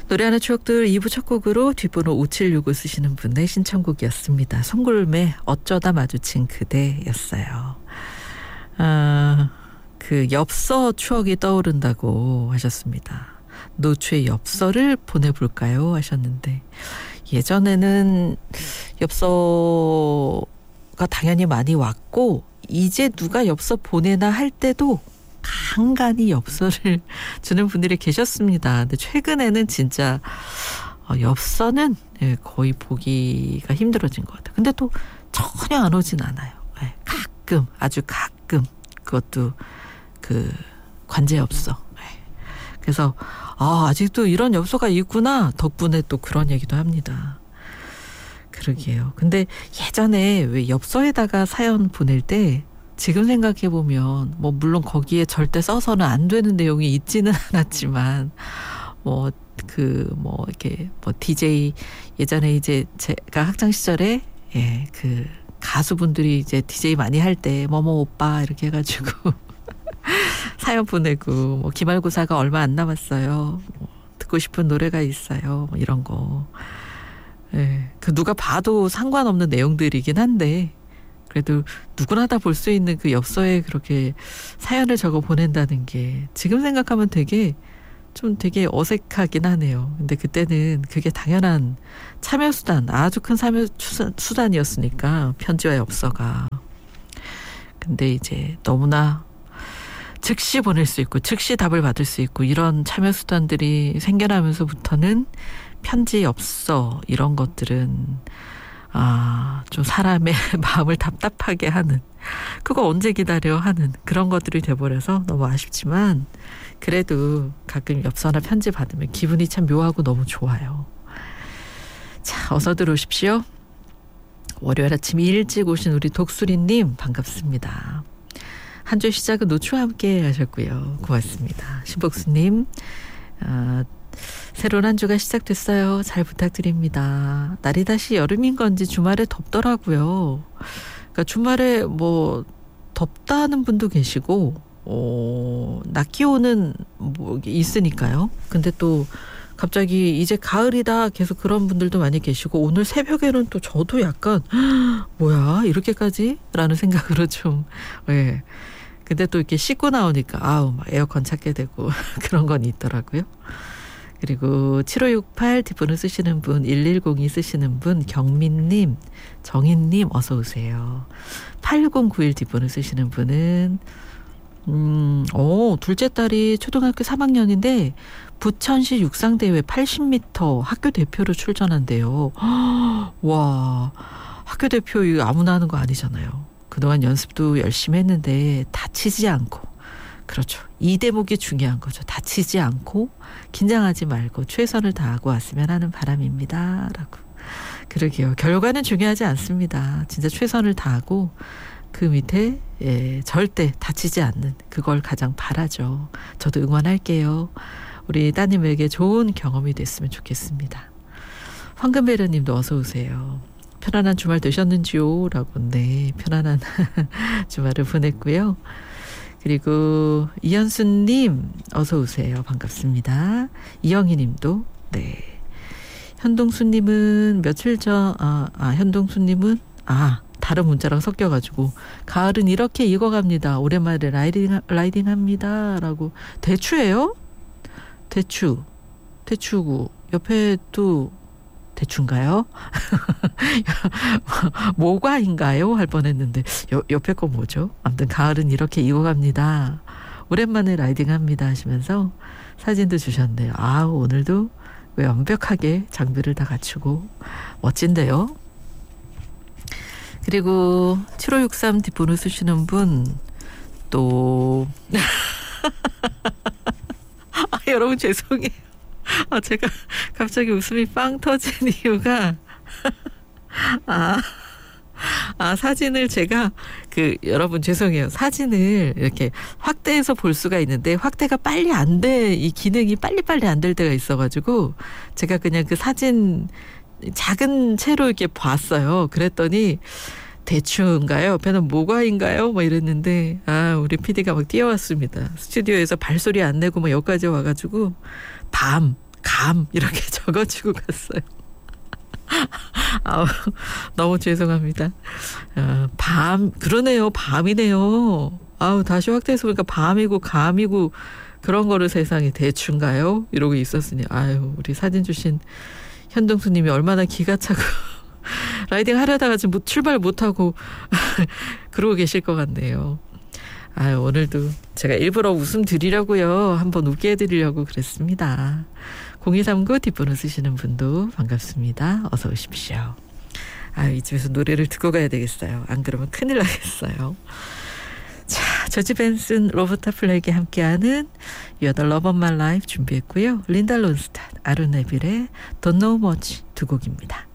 노래하는 추억들 2부 첫 곡으로 뒷번호 5765 쓰시는 분의 신청곡이었습니다. 송골매 어쩌다 마주친 그대였어요. 그 엽서 추억이 떠오른다고 하셨습니다. 노초의 엽서를 보내볼까요? 하셨는데 예전에는 엽서가 당연히 많이 왔고 이제 누가 엽서 보내나 할 때도 간간히 엽서를 주는 분들이 계셨습니다. 근데 최근에는 진짜 엽서는 거의 보기가 힘들어진 것 같아요. 근데 또 전혀 안 오진 않아요. 가끔 아주 가끔 그것도 그 관제 엽서. 그래서 아직도 이런 엽서가 있구나 덕분에 또 그런 얘기도 합니다. 그러게요. 근데 예전에 왜 엽서에다가 사연 보낼 때 지금 생각해보면 뭐 물론 거기에 절대 써서는 안 되는 내용이 있지는 않았지만 이렇게 DJ 예전에 이제 제가 학창 시절에 그 가수분들이 이제 DJ 많이 할 때 뭐뭐 오빠 이렇게 해가지고 사연 보내고 기말고사가 얼마 안 남았어요. 듣고 싶은 노래가 있어요. 이런 거. 그 누가 봐도 상관없는 내용들이긴 한데 그래도 누구나 다 볼 수 있는 그 엽서에 그렇게 사연을 적어 보낸다는 게 지금 생각하면 되게 어색하긴 하네요. 근데 그때는 그게 당연한 참여수단, 아주 큰 참여수단이었으니까 편지와 엽서가. 근데 이제 너무나 즉시 보낼 수 있고 즉시 답을 받을 수 있고 이런 참여수단들이 생겨나면서부터는 편지, 엽서 이런 것들은 좀 사람의 마음을 답답하게 하는 그거 언제 기다려 하는 그런 것들이 돼버려서 너무 아쉽지만 그래도 가끔 엽서나 편지 받으면 기분이 참 묘하고 너무 좋아요. 자, 어서 들어오십시오. 월요일 아침 일찍 오신 우리 독수리님 반갑습니다. 한 주 시작은 노초와 함께 하셨고요. 고맙습니다. 신복수님 새로운 한 주가 시작됐어요. 잘 부탁드립니다. 날이 다시 여름인 건지 주말에 덥더라고요. 그러니까 주말에 덥다는 분도 계시고 낮 기온은 있으니까요. 근데 또 갑자기 이제 가을이다 계속 그런 분들도 많이 계시고 오늘 새벽에는 또 저도 약간 뭐야 이렇게까지? 라는 생각으로 좀 근데 또 이렇게 씻고 나오니까 막 에어컨 찾게 되고 그런 건 있더라고요. 그리고 7568 뒷번호 쓰시는 분, 1102 쓰시는 분, 경민님, 정인님 어서 오세요. 8091 뒷번호 쓰시는 분은 둘째 딸이 초등학교 3학년인데 부천시 육상대회 80m 학교 대표로 출전한대요. 와, 학교 대표 이거 아무나 하는 거 아니잖아요. 그동안 연습도 열심히 했는데 다치지 않고 그렇죠. 이 대목이 중요한 거죠. 다치지 않고 긴장하지 말고 최선을 다하고 왔으면 하는 바람입니다. 라고. 그러게요. 결과는 중요하지 않습니다. 진짜 최선을 다하고 그 밑에 절대 다치지 않는 그걸 가장 바라죠. 저도 응원할게요. 우리 따님에게 좋은 경험이 됐으면 좋겠습니다. 황금베르 님도 어서 오세요. 편안한 주말 되셨는지요? 라고 네 편안한 주말을 보냈고요. 그리고 이현수님 어서 오세요. 반갑습니다. 이영희님도 네. 현동수님은 며칠 전 현동수님은 다른 문자랑 섞여가지고 가을은 이렇게 익어갑니다. 오랜만에 라이딩합니다. 라고 대추예요? 대추구 옆에 또 대추인가요? 모과인가요? 할 뻔했는데 옆에 거 뭐죠? 아무튼 가을은 이렇게 익어갑니다. 오랜만에 라이딩합니다 하시면서 사진도 주셨네요. 오늘도 왜 완벽하게 장비를 다 갖추고 멋진데요. 그리고 7563 뒷번호 쓰시는 분 또 여러분 죄송해요. 제가 갑자기 웃음이 빵 터진 이유가 사진을 제가 여러분 죄송해요. 사진을 이렇게 확대해서 볼 수가 있는데 확대가 빨리 안 돼. 이 기능이 빨리빨리 안 될 때가 있어가지고 제가 그냥 그 사진 작은 채로 이렇게 봤어요. 그랬더니 대추인가요? 옆에는 모과인가요? 이랬는데 우리 PD가 막 뛰어왔습니다. 스튜디오에서 발소리 안 내고 여기까지 와가지고 감 이렇게 적어주고 갔어요. 아우, 너무 죄송합니다. 밤 그러네요. 밤이네요. 아우 다시 확대해서 보니까 밤이고 감이고 그런 거를 세상에 대충가요? 이러고 있었으니 아유 우리 사진 주신 현동수님이 얼마나 기가 차고 라이딩 하려다가 지금 출발 못하고 그러고 계실 것 같네요. 아유 오늘도 제가 일부러 웃음 드리려고요. 한번 웃게 해드리려고 그랬습니다. 0239 뒷번호 쓰시는 분도 반갑습니다. 어서 오십시오. 아유 이 집에서 노래를 듣고 가야 되겠어요. 안 그러면 큰일 나겠어요. 자, 저지 벤슨, 로버타 플렉이 함께하는 You're the Love of My Life 준비했고요. 린다 론스탄, 아론 네빌의 Don't Know Much 두 곡입니다.